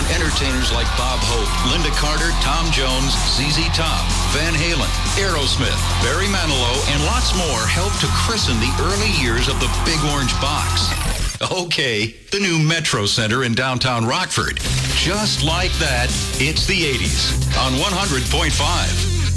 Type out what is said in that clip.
Entertainers like Bob Hope, Linda Carter, Tom Jones, ZZ Top, Van Halen, Aerosmith, Barry Manilow, and lots more helped to christen the early years of the Big Orange Box. Okay, the new Metro Center in downtown Rockford. Just like that, it's the 80s on 100.5.